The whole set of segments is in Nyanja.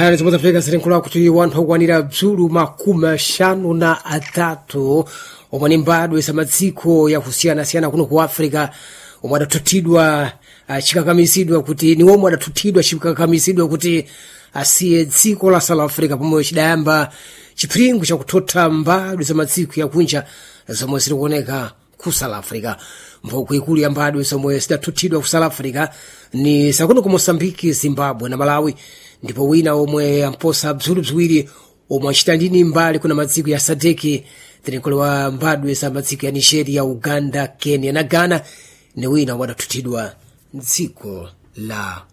nkhani zomwe zafika zilinkhula kuti wanthu akukwanira bzulu makumi asanu na atatu omwe ni mbadwe za madziko yakusiyana-siyana kuno ku Africa omwe adathuthidwa chikakamizidwa kuti ni omwe adathuthidwa chikakamizidwa kuti asiye dziko la South Africa pomwe chidayamba chipringu chakuthotha mbadwe za madziko yakunja zomwe ziri kuoneka ku South Africa. Mboko ikulu ya mbadwe zomwe zidathuthidwa ku South Africa ni zakuno ku Mozambique, Zimbabwe na Malawi, ndipo wina omwe amposa bzulu bziwiri omwe achita ndini mbali kuna madziko ya SADC tinikolewa mbadwe za madziko ya Nigeria, Uganda, Kenya na Ghana, ni wina omwe adathuthidwa dziko la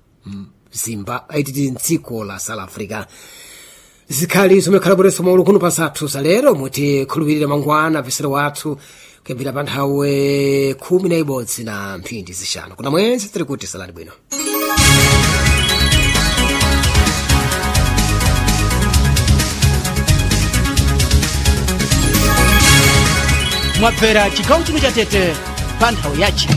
dziko la South Africa. Zikhali zomwe khalaporeso maulu kuno pasathu zalero muti khulupirira mangwana vesero wathu kuyambira pa nthawi 11:05 kuna mwezi tiri kuti salani bwino. Mwapera chigawo chino cha Tete pa nthawi yachi.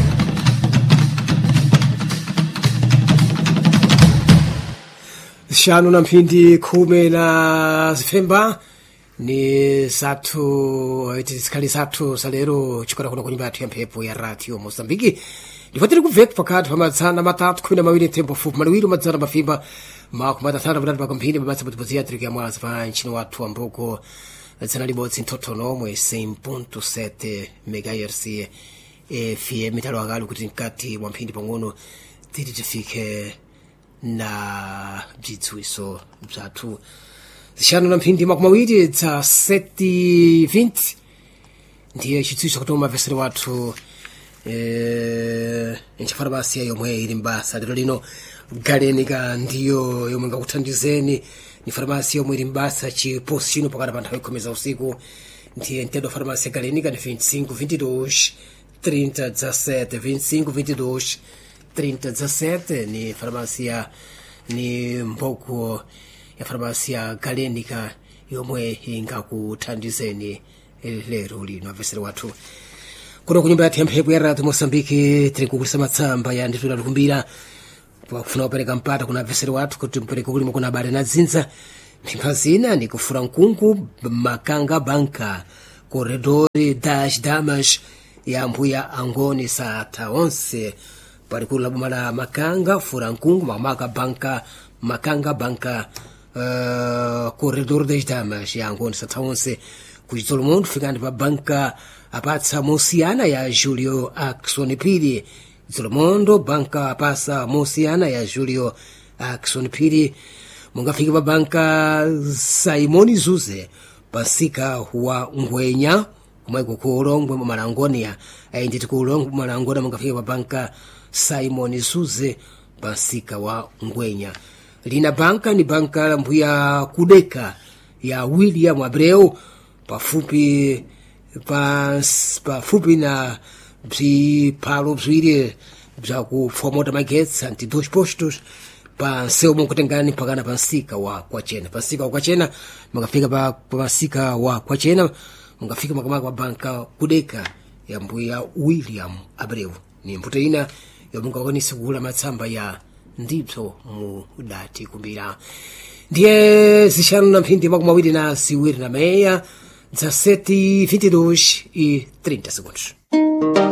Shanu na mphindi 10 na zifemba ni sathu zikhali sathu salero chikora kuno kunyumba yathu ya mphepo ya radio Mozambique. Ndipo tiri kuveka pakati pa madzana matatu 12 tempo fupi maliwiro madzana mafimba makumi atatatu patatu pa kamphindi mabasa potipozia tiri kuyamwaza pa nchino wathu amboko dzana libodzi mthotho nomwe 100.7 MHz FM mitalo akali kuti mkati mwa mphindi pang'ono tiri tifike na bzidziwiso bzathu zishanu na mphindi makumi awiri za 7:20 ndiye chidziwiso kuti mavesero wathu nchafarmasi yomwe ili mbasa lero lino Galenica ndiyo yomwe ngakuthandizeni ni farmasi yomwe ili mbasa chiposi chino pakati pa nthawi 10 za usiku ndiye ntedo farmasi ya Galenica ni 25 22 30 17 25 22 30 17 ni farmasia ni mboko ya farmasia Galenica yomwe ingakuthandizeni lero lino avesero wathu kuno kunyumba yathu ya mphepo ya radio Mozambique tiri kukulisa matsamba ya ndithu likumbira kufuna kupereka mpata kuna avesero wathu kuti mpereke kulima kuna habari na dzinza mphimpha zina ni kufura nkungu Makanga Banka Corredori das Damas ya mbuya angoni satha onse parikulu la boma la Makanga Furankungu Makanga Banka Corredor das Damas ya angoni satha onse kuchitolo munthu fikani pa banka apatsa mosiyana ya Julio Ackson Piri Zolomondo banka apasa mosiyana ya Julio Ackson Piri mungafika pa banka Simoni Zuze pasika wa Ngwenya kumweko kuulongwe mumalangonia nditi kuulongwe mumalangonia mungafika pa banka Simoni Zuze pasika wa Ngwenya. Lina banka ni banka la mbuya Kudeka ya William Abreu pafupi na bzipalo bziwiri bza kufomota magetsi anti dos postos pa nseu mukutengani pakana pa nsika wa Kwachena. Pasika wa Kwachena mungafika pa pasika wa Kwachena mungafika makamaka pa banka Kudeka ya mbuya William Abreu. Ni mbuto ina yomungakwanisa kugula matsamba ya ndipso mudati kumbira. Ndiye zishanu na mphindi makumi awiri na ziwiri na meya za 7:22:30 segundos.